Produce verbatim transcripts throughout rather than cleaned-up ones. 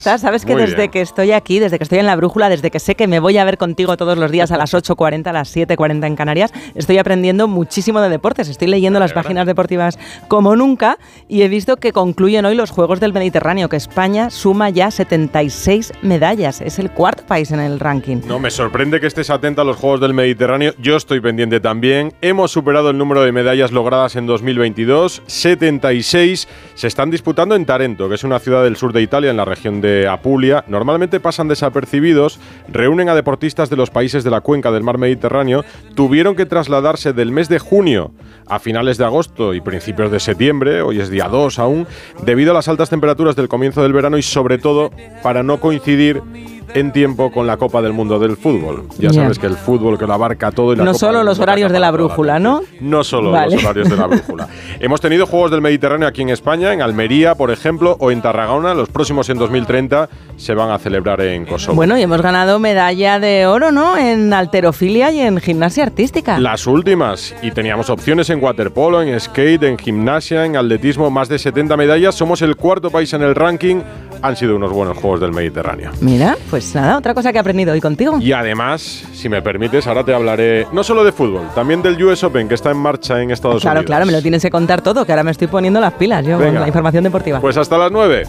Sabes que Muy desde bien. que estoy aquí, desde que estoy en La Brújula, desde que sé que me voy a ver contigo todos los días a las ocho cuarenta, a las siete cuarenta en Canarias, estoy aprendiendo muchísimo de deportes. Estoy leyendo las páginas deportivas como nunca y he visto que concluyen hoy los Juegos del Mediterráneo, que España suma ya setenta y seis medallas. Es el cuarto país en el ranking. No, me sorprende que estés atenta a los Juegos del Mediterráneo. Yo estoy pendiente también. Hemos superado el número de medallas logradas en dos mil veintidós, setenta y seis. Se están disputando en Tarento, que es una ciudad del sur de Italia, en la región de Apulia. Normalmente pasan desapercibidos, reúnen a deportistas de los países de la cuenca del mar Mediterráneo. Tuvieron que trasladarse del mes de junio a finales de agosto y principios de septiembre, hoy es día dos aún, debido a las altas temperaturas del comienzo del verano y sobre todo para no coincidir en tiempo con la Copa del Mundo del fútbol. Ya Yeah. sabes que el fútbol que lo abarca todo y la No Copa solo del los Mundo horarios que de la acapara toda brújula, ¿no? atención. No solo Vale. los horarios de la brújula. Hemos tenido Juegos del Mediterráneo aquí en España, en Almería, por ejemplo, o en Tarragona. Los próximos en dos mil treinta se van a celebrar en Kosovo. Bueno, y hemos ganado medalla de oro, ¿no? En halterofilia y en gimnasia artística. Las últimas. Y teníamos opciones en waterpolo, en skate, en gimnasia, en atletismo, más de setenta medallas. Somos el cuarto país en el ranking. Han sido unos buenos Juegos del Mediterráneo. Mira, pues nada, otra cosa que he aprendido hoy contigo. Y además, si me permites, ahora te hablaré no solo de fútbol, también del U S Open, que está en marcha en Estados Claro, Unidos. claro, me lo tienes que contar todo, que ahora me estoy poniendo las pilas yo Venga. con la información deportiva. Pues hasta las nueve.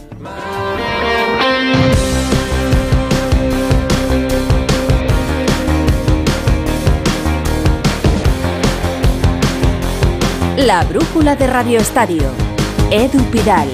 La brújula de Radio Estadio. Edu Pidal.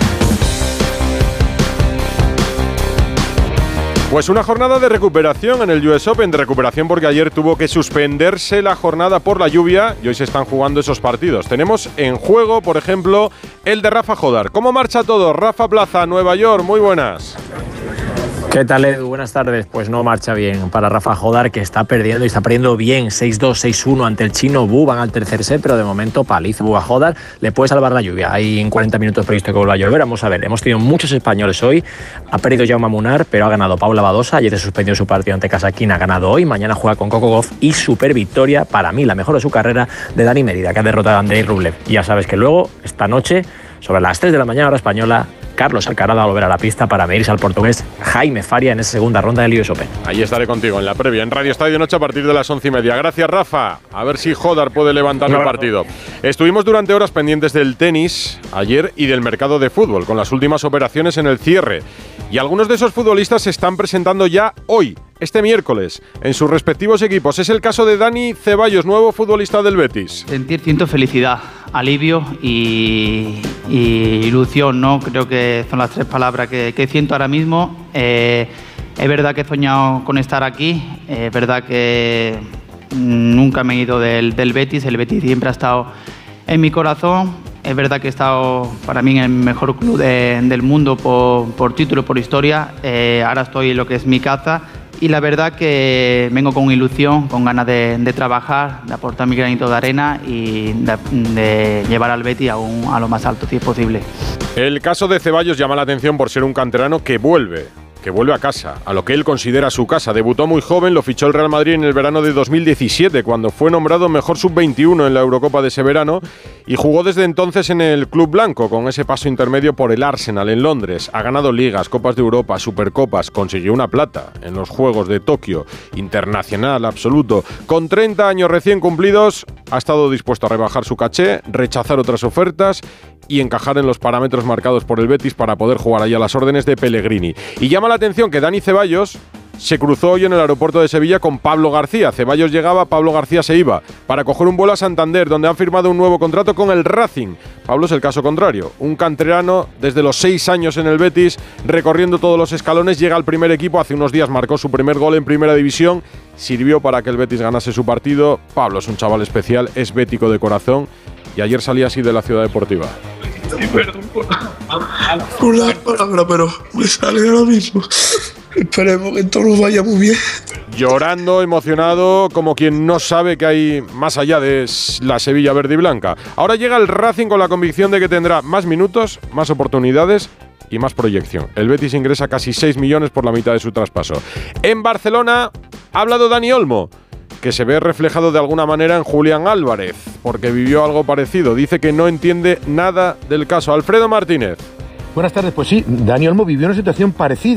Pues una jornada de recuperación en el U S Open, de recuperación porque ayer tuvo que suspenderse la jornada por la lluvia y hoy se están jugando esos partidos. Tenemos en juego, por ejemplo, el de Rafa Jodar. ¿Cómo marcha todo? Rafa Plaza, Nueva York, muy buenas. ¿Qué tal, Edu? Buenas tardes. Pues no marcha bien para Rafa Jodar, que está perdiendo y está perdiendo bien. seis dos, seis uno ante el chino Bu. Van al tercer set, pero de momento paliza Bu a Jodar. Le puede salvar la lluvia. Hay en cuarenta minutos previsto que vuelva a llover. Vamos a ver. Hemos tenido muchos españoles hoy. Ha perdido Jaume Munar, pero ha ganado Paula Badosa. Ayer se suspendió su partido ante Kasatkina. Ha ganado hoy. Mañana juega con Coco Gauff. Y super victoria, para mí, la mejor de su carrera, de Dani Mérida, que ha derrotado a Andrei Rublev. Y ya sabes que luego, esta noche, sobre las tres de la mañana, hora española, Carlos Alcaraz va a volver a la pista para medirse al portugués Jaime Faria en esa segunda ronda del U S Open. Ahí estaré contigo en la previa, en Radio Estadio Noche a partir de las once y media. Gracias, Rafa. A ver si Jodar puede levantar el partido. Estuvimos durante horas pendientes del tenis ayer y del mercado de fútbol, con las últimas operaciones en el cierre. Y algunos de esos futbolistas se están presentando ya hoy, este miércoles, en sus respectivos equipos. Es el caso de Dani Ceballos, nuevo futbolista del Betis. Sentir, siento felicidad, alivio y, y ilusión, ¿no? Creo que son las tres palabras que, que siento ahora mismo. Eh, es verdad que he soñado con estar aquí, es verdad que nunca me he ido del, del Betis, el Betis siempre ha estado en mi corazón. Es verdad que he estado para mí en el mejor club de, del mundo por, por título, por historia. Eh, ahora estoy en lo que es mi casa. Y la verdad que vengo con ilusión, con ganas de, de trabajar, de aportar mi granito de arena y de, de llevar al Betis a, un, a lo más alto si es posible. El caso de Ceballos llama la atención por ser un canterano que vuelve, que vuelve a casa, a lo que él considera su casa. Debutó muy joven, lo fichó el Real Madrid en el verano de dos mil diecisiete, cuando fue nombrado mejor sub veintiuno en la Eurocopa de ese verano, y jugó desde entonces en el Club Blanco, con ese paso intermedio por el Arsenal en Londres. Ha ganado ligas, Copas de Europa, Supercopas, consiguió una plata en los Juegos de Tokio, internacional absoluto. Con treinta años recién cumplidos, ha estado dispuesto a rebajar su caché, rechazar otras ofertas y encajar en los parámetros marcados por el Betis para poder jugar allá a las órdenes de Pellegrini. Y llama la atención que Dani Ceballos se cruzó hoy en el aeropuerto de Sevilla con Pablo García. Ceballos llegaba, Pablo García se iba para coger un vuelo a Santander, donde han firmado un nuevo contrato con el Racing. Pablo es el caso contrario, un canterano desde los seis años en el Betis, recorriendo todos los escalones, llega al primer equipo, hace unos días marcó su primer gol en Primera División, sirvió para que el Betis ganase su partido. Pablo es un chaval especial, es bético de corazón y ayer salía así de la Ciudad Deportiva. Perdón por, por la palabra, pero me sale ahora mismo. Esperemos que todo nos vaya muy bien. Llorando, emocionado, como quien no sabe que hay más allá de la Sevilla verde y blanca. Ahora llega el Racing con la convicción de que tendrá más minutos, más oportunidades y más proyección. El Betis ingresa casi seis millones por la mitad de su traspaso. En Barcelona ha hablado Dani Olmo, que se ve reflejado de alguna manera en Julián Álvarez, porque vivió algo parecido. Dice que no entiende nada del caso. Alfredo Martínez. Buenas tardes. Pues sí, Dani Olmo vivió una situación parecida.